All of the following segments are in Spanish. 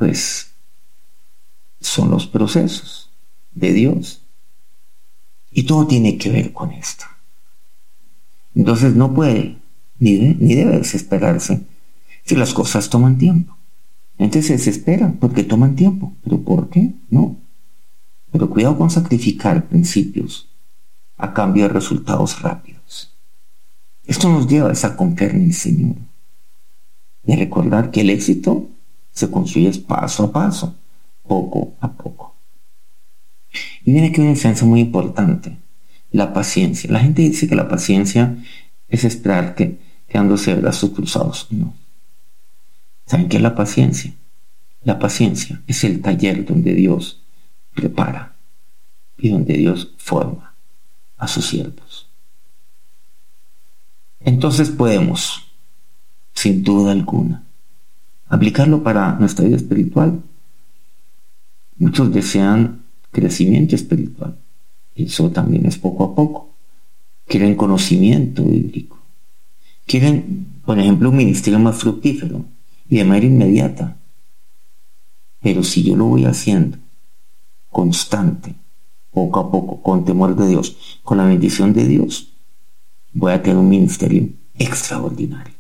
pues son los procesos de Dios. Y todo tiene que ver con esto. Entonces no puede ni debe desesperarse si las cosas toman tiempo. Entonces se desespera porque toman tiempo. ¿Pero por qué? No. Pero cuidado con sacrificar principios a cambio de resultados rápidos. Esto nos lleva a confiar en el Señor. De recordar que el éxito se construye paso a paso, poco a poco. Y viene aquí una enseñanza muy importante, la paciencia. La gente dice que la paciencia es esperar quedándose de brazos cruzados. No. ¿Saben qué es la paciencia? La paciencia es el taller donde Dios prepara y donde Dios forma a sus siervos. Entonces podemos, sin duda alguna, aplicarlo para nuestra vida espiritual. Muchos desean crecimiento espiritual. Eso también es poco a poco. Quieren conocimiento bíblico. Quieren, por ejemplo, un ministerio más fructífero y de manera inmediata. Pero si yo lo voy haciendo constante, poco a poco, con temor de Dios, con la bendición de Dios, voy a tener un ministerio extraordinario.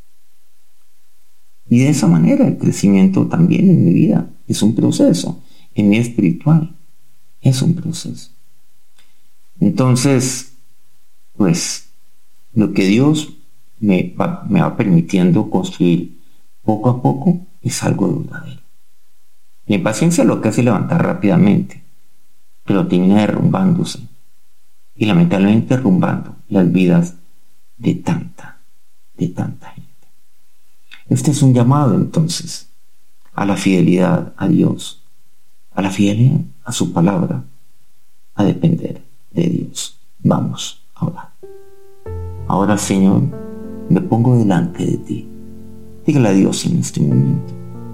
Y de esa manera el crecimiento también en mi vida es un proceso. En mi espiritual es un proceso. Entonces, pues, lo que Dios me va permitiendo construir poco a poco es algo duradero. La impaciencia lo que hace es levantar rápidamente, pero termina derrumbándose. Y lamentablemente derrumbando las vidas de tanta gente. Este es un llamado entonces a la fidelidad a Dios, a la fidelidad a su palabra, a depender de Dios. Vamos a orar. Ahora, Señor, me pongo delante de ti. Dígale a Dios en este momento: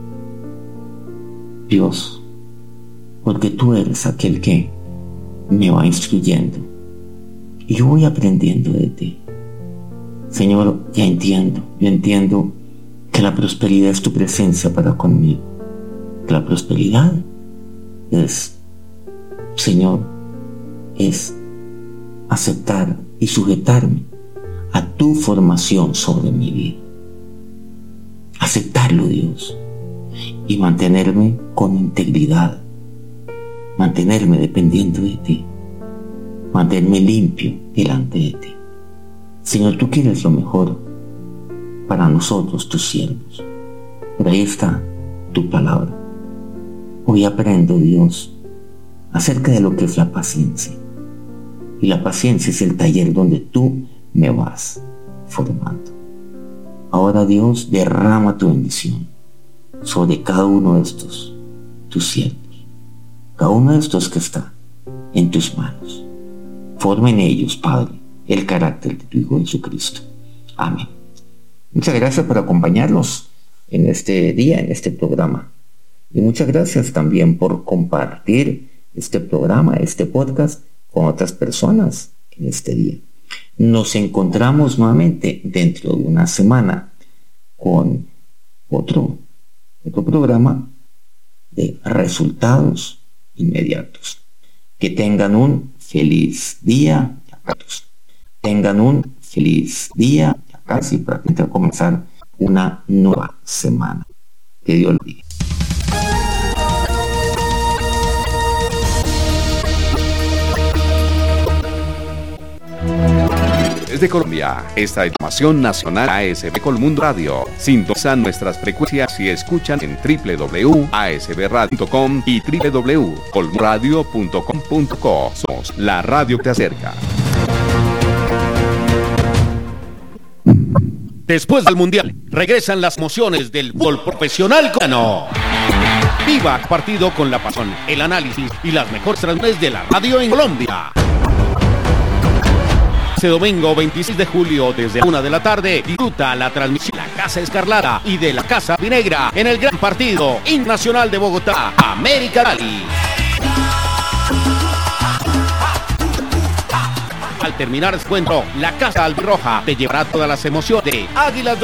Dios, porque tú eres aquel que me va instruyendo y yo voy aprendiendo de ti. Señor, yo entiendo que la prosperidad es tu presencia para conmigo, que la prosperidad es, Señor, es aceptar y sujetarme a tu formación sobre mi vida. Aceptarlo, Dios, y mantenerme con integridad, mantenerme dependiendo de ti, mantenerme limpio delante de ti. Señor, tú quieres lo mejor para nosotros, tus siervos. Por ahí está tu palabra. Hoy aprendo, Dios, acerca de lo que es la paciencia. Y la paciencia es el taller donde tú me vas formando. Ahora, Dios, derrama tu bendición sobre cada uno de estos, tus siervos. Cada uno de estos que está en tus manos. Forma en ellos, Padre, el carácter de tu Hijo Jesucristo. Amén. Muchas gracias por acompañarnos en este día, en este programa. Y muchas gracias también por compartir este programa, este podcast, con otras personas en este día. Nos encontramos nuevamente dentro de una semana con otro programa de resultados inmediatos. Que tengan un feliz día a todos. Tengan un feliz día, casi para comenzar una nueva semana. Que Dios los bendiga. Desde Colombia, esta información nacional ASB Colmundo Radio. Sintonizan nuestras frecuencias y escuchan en www.asbradio.com y www.colmundoradio.com.co. Somos la radio que te acerca. Después del Mundial, regresan las emociones del fútbol profesional colombiano. Viva el partido con la pasión, el análisis y las mejores transmisiones de la radio en Colombia. Este domingo 26 de julio desde la 1 de la tarde disfruta la transmisión de la Casa Escarlata y de la Casa Vinegra en el gran partido internacional de Bogotá, América Cali. Al terminar el encuentro, la Casa Albirroja te llevará todas las emociones de Águilas